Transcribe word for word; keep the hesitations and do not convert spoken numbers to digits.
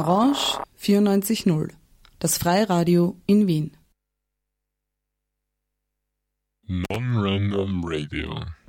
Orange vierundneunzig null, das Freiradio in Wien. Non-Random Radio.